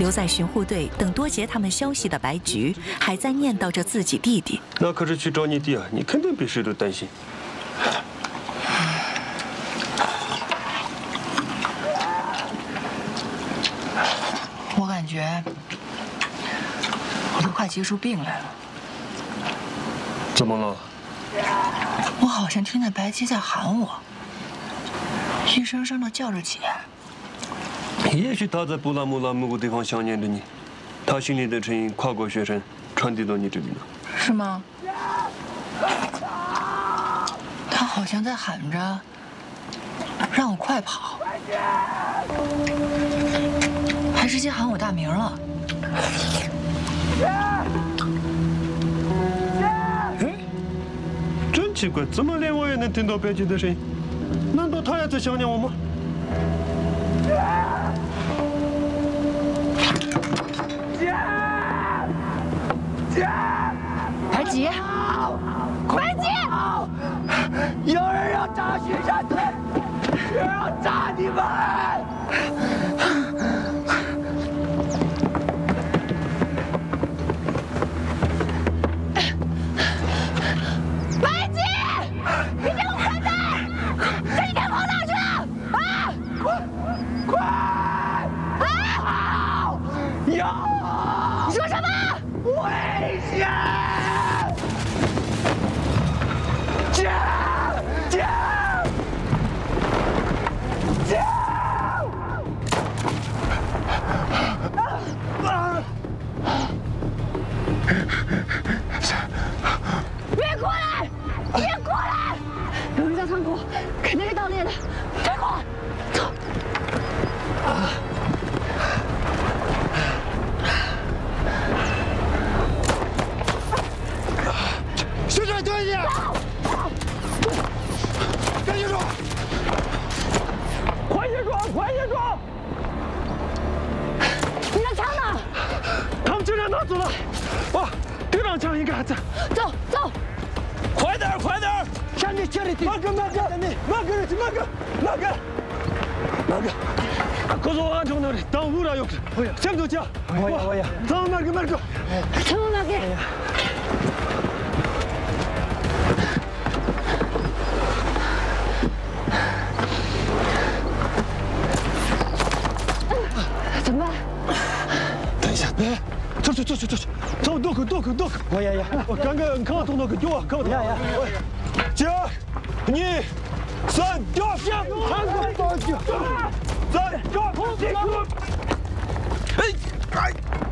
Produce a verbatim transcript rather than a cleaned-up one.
留在巡护队等多杰他们消息的白菊，还在念叨着自己弟弟。 那可是去找你弟啊，你肯定比谁都担心。 我感觉我都快结出病来了。 怎么了？ 我好像听见白姬在喊我，一声声的叫着姐。 也许他在布拉姆拉某个地方想念着你，他心里的声音跨过雪山，传递到你这里了。 是吗？他好像在喊着让我快跑，还直接喊我大名了。 哎，真奇怪，怎么连我也能听到白姬的声音？难道他也在想念我吗？ 白姬， 白姬，有人要炸雪山队，有人要炸你们！白姬，你这个混蛋，这你该跑哪去了？啊！快，快！啊！有！你说什么？危险！ 姐，姐，姐！别过来！别过来！有人在仓库，肯定是盗猎的。别过来！走。 学长，对你！ 赶紧装！ 快些装！快些装！你的枪呢？ 他们竟然拿走了！哇，队长枪应该还在。 走走！ 快点，快点！ 山里这里的。 马哥，马哥，马哥，马哥，马哥，马哥！可是我安从那里，当乌拉有事。先走家。 我呀，我呀。 走，马哥，马哥。 走，马哥。 怎么办？ 等一下，哎，走走走走走，走多口多口多口。我呀呀，我刚刚看到那个丢啊，看到呀呀。 一、二、三，丢！韩国包丢！三、二、一，哎哎。